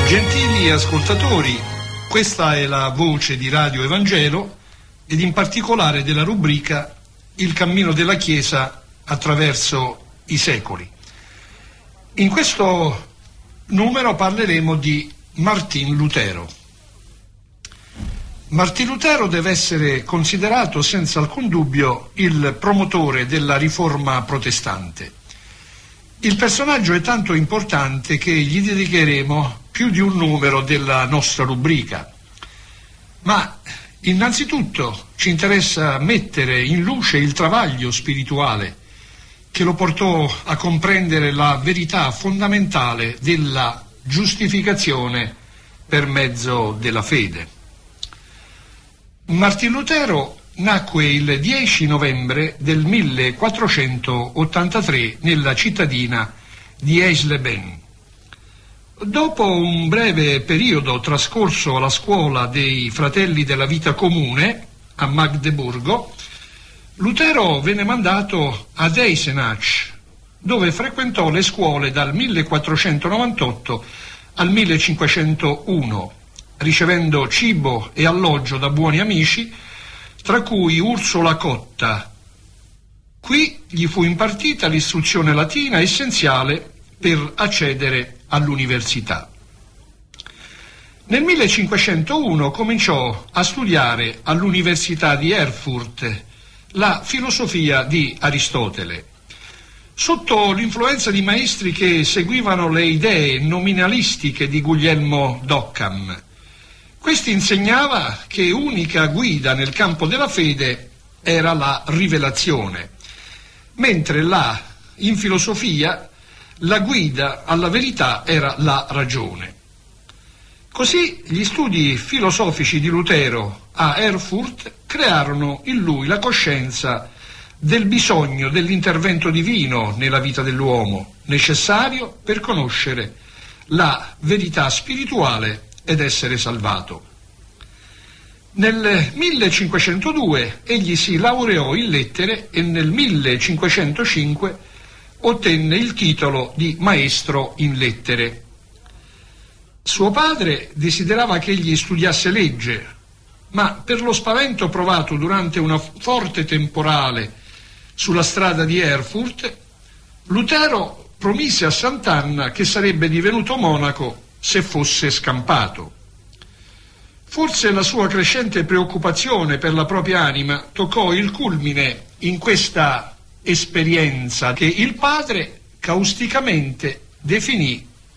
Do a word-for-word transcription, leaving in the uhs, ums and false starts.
Gentili ascoltatori, questa è la voce di Radio Evangelo ed in particolare della rubrica Il cammino della Chiesa attraverso i secoli. In questo numero parleremo di Martin Lutero. Martin Lutero deve essere considerato senza alcun dubbio il promotore della riforma protestante. Il personaggio è tanto importante che gli dedicheremo più di un numero della nostra rubrica. Ma innanzitutto ci interessa mettere in luce il travaglio spirituale che lo portò a comprendere la verità fondamentale della giustificazione per mezzo della fede. Martin Lutero nacque il dieci novembre del millequattrocentottantatré nella cittadina di Eisleben. Dopo un breve periodo trascorso alla scuola dei Fratelli della Vita Comune a Magdeburgo, Lutero venne mandato ad Eisenach, dove frequentò le scuole dal millequattrocentonovantotto al millecinquecentouno, ricevendo cibo e alloggio da buoni amici, tra cui Ursula Cotta. Qui gli fu impartita l'istruzione latina essenziale per accedere all'università. Nel millecinquecentouno cominciò a studiare all'Università di Erfurt la filosofia di Aristotele. Sotto l'influenza di maestri che seguivano le idee nominalistiche di Guglielmo d'Occam, questi insegnava che unica guida nel campo della fede era la rivelazione, mentre là, in filosofia, la guida alla verità era la ragione. Così gli studi filosofici di Lutero a Erfurt crearono in lui la coscienza del bisogno dell'intervento divino nella vita dell'uomo, necessario per conoscere la verità spirituale ed essere salvato. Nel millecinquecentodue egli si laureò in lettere e nel millecinquecentocinque ottenne il titolo di maestro in lettere. Suo padre desiderava che egli studiasse legge, ma per lo spavento provato durante una forte temporale sulla strada di Erfurt, Lutero promise a Sant'Anna che sarebbe divenuto monaco se fosse scampato. Forse la sua crescente preoccupazione per la propria anima toccò il culmine in questa esperienza che il padre causticamente definì